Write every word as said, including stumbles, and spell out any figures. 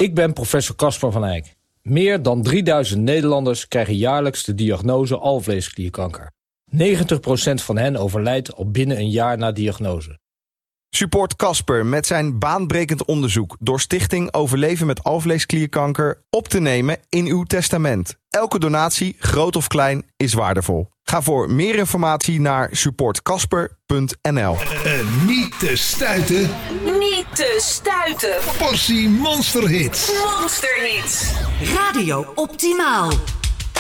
Ik ben professor Casper van Eyck. Meer dan drieduizend Nederlanders krijgen jaarlijks de diagnose alvleesklierkanker. negentig procent van hen overlijdt al binnen een jaar na diagnose. Support Casper met zijn baanbrekend onderzoek door Stichting Overleven met alvleesklierkanker op te nemen in uw testament. Elke donatie, groot of klein, is waardevol. Ga voor meer informatie naar support casper punt n l. En niet te stuiten. Niet te stuiten. Portie monsterhits. Monsterhits. Radio Optimaal.